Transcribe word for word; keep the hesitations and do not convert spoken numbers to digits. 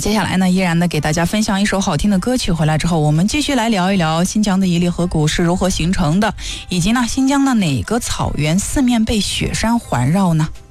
接下来呢，依然呢给大家分享一首好听的歌曲，回来之后我们继续来聊一聊新疆的伊犁河谷是如何形成的，以及呢新疆的哪个草原四面被雪山环绕呢？